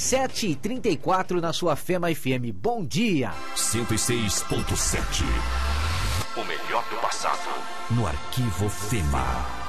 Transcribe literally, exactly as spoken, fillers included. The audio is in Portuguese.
sete e trinta e quatro na sua Fema F M. Bom dia. cento e seis ponto sete. O melhor do passado no Arquivo Fema.